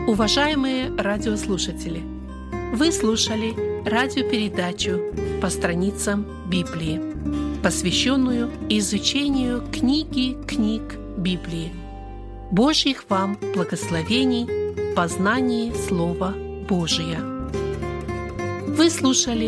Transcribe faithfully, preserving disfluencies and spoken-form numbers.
Уважаемые радиослушатели, вы слушали радиопередачу «По страницам Библии», посвященную изучению книги книг Библии. Божьих вам благословений в познании Слова Божия. Вы слушали